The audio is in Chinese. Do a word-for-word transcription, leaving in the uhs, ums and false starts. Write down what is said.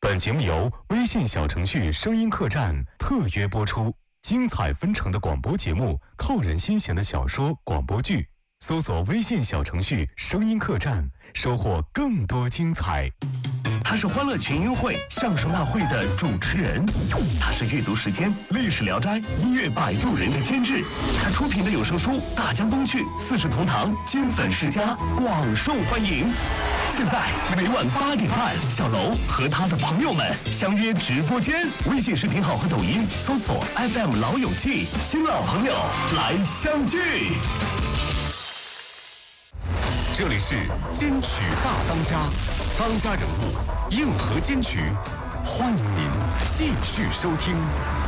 本节目由微信小程序声音客栈特约播出，精彩纷呈的广播节目，扣人心弦的小说、广播剧，搜索微信小程序声音客栈，收获更多精彩。 他是欢乐群英会相声大会的主持人，他是阅读时间历史聊斋音乐摆渡人的监制，他出品的有声书《大江东去》《四世同堂》金粉世家广受欢迎。现在每晚八点半，小楼和他的朋友们相约直播间，微信视频号和抖音搜索 F M 老友记，新老朋友来相聚。 这里是金曲大当家，当家人物硬核金曲，欢迎您继续收听。